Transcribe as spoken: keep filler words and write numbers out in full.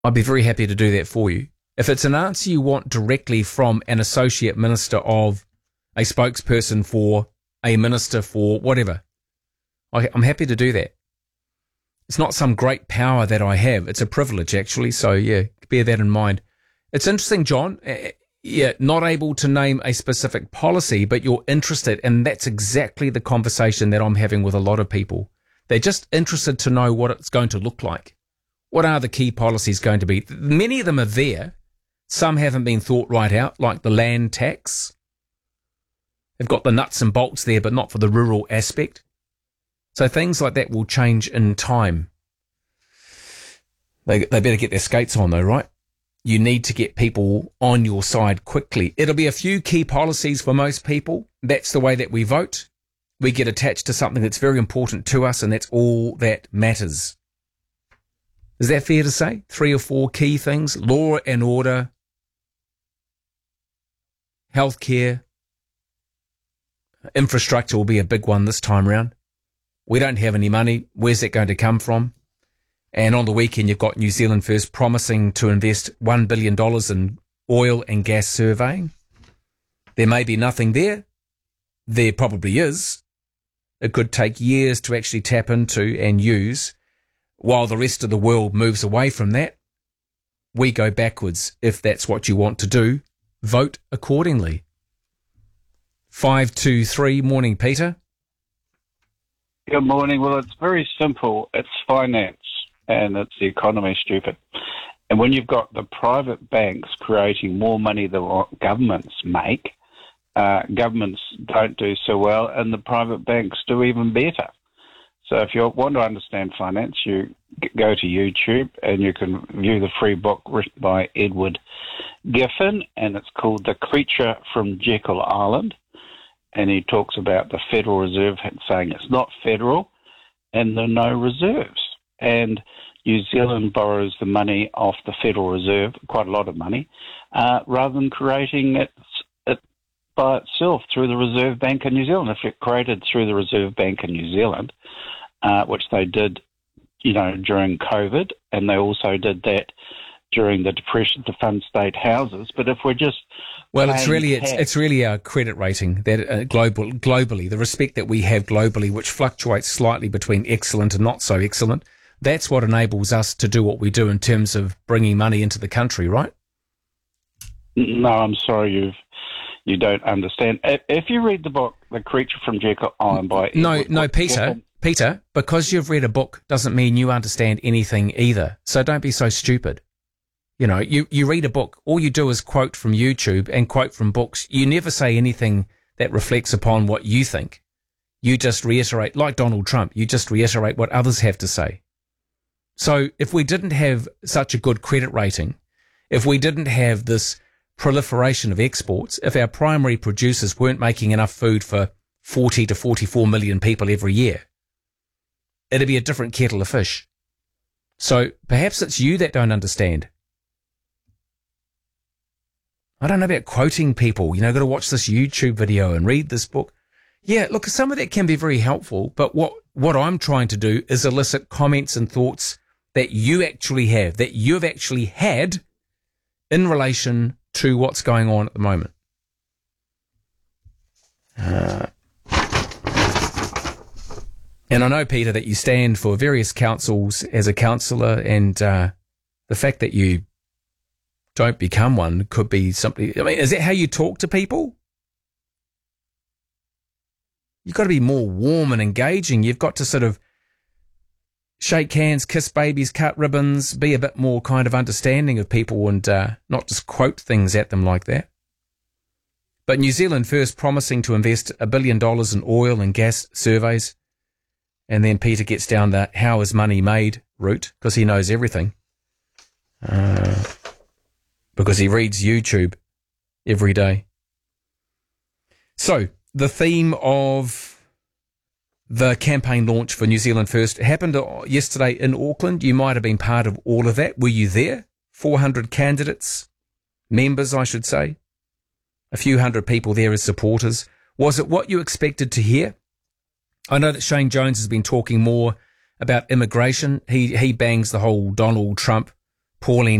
I'd be very happy to do that for you. If it's an answer you want directly from an associate minister of a spokesperson for a minister for whatever, I, I'm happy to do that. It's not some great power that I have. It's a privilege, actually. So, yeah, bear that in mind. It's interesting, John. Uh, yeah, not able to name a specific policy, but you're interested. And that's exactly the conversation that I'm having with a lot of people. They're just interested to know what it's going to look like. What are the key policies going to be? Many of them are there. Some haven't been thought right out, like the land tax. They've got the nuts and bolts there, but not for the rural aspect. So things like that will change in time. They, they better get their skates on though, right? You need to get people on your side quickly. It'll be a few key policies for most people. That's the way that we vote. We get attached to something that's very important to us, and that's all that matters. Is that fair to say? Three or four key things: law and order, healthcare, infrastructure will be a big one this time round. We don't have any money. Where's that going to come from? And on the weekend, you've got New Zealand First promising to invest one billion dollars in oil and gas surveying. There may be nothing there. There probably is. It could take years to actually tap into and use. While the rest of the world moves away from that, we go backwards. If that's what you want to do, vote accordingly. five two three, morning, Peter. Good morning. Well, it's very simple. It's finance and it's the economy, stupid. And when you've got the private banks creating more money than what governments make, uh, governments don't do so well and the private banks do even better. So if you want to understand finance, you go to YouTube and you can view the free book written by Edward Giffen, and it's called The Creature from Jekyll Island. And he talks about the Federal Reserve saying it's not federal and there are no reserves. And New Zealand borrows the money off the Federal Reserve, quite a lot of money, uh, rather than creating it, it by itself through the Reserve Bank of New Zealand. If it created through the Reserve Bank of New Zealand, uh, which they did, you know, during COVID, and they also did that during the Depression to fund state houses. But if we're just Well, it's really it's, it's really our credit rating that uh, global globally, the respect that we have globally, which fluctuates slightly between excellent and not so excellent. That's what enables us to do what we do in terms of bringing money into the country, right? No, I'm sorry, you've you don't understand. If you read the book The Creature from Jekyll Island by no, Edward no, Peter, Giffen, Peter, because you've read a book doesn't mean you understand anything either. So don't be so stupid. You know, you, you read a book, all you do is quote from YouTube and quote from books. You never say anything that reflects upon what you think. You just reiterate, like Donald Trump, you just reiterate what others have to say. So if we didn't have such a good credit rating, if we didn't have this proliferation of exports, if our primary producers weren't making enough food for forty to forty-four million people every year, it'd be a different kettle of fish. So perhaps it's you that don't understand. I don't know about quoting people. You know, got to watch this YouTube video and read this book. Yeah, look, some of that can be very helpful, but what, what I'm trying to do is elicit comments and thoughts that you actually have, that you've actually had in relation to what's going on at the moment. Uh, and I know, Peter, that you stand for various councils as a councillor, and uh, the fact that you don't become one could be something. I mean, is that how you talk to people? You've got to be more warm and engaging. You've got to sort of shake hands, kiss babies, cut ribbons, be a bit more kind of understanding of people and uh, not just quote things at them like that. But New Zealand First promising to invest a billion dollars in oil and gas surveys. And then Peter gets down the how is money made route because he knows everything. Uh, because he reads YouTube every day. So, the theme of the campaign launch for New Zealand First happened yesterday in Auckland. You might have been part of all of that. Were you there? four hundred candidates, members, I should say. A few hundred people there as supporters. Was it what you expected to hear? I know that Shane Jones has been talking more about immigration. He he bangs the whole Donald Trump Pauline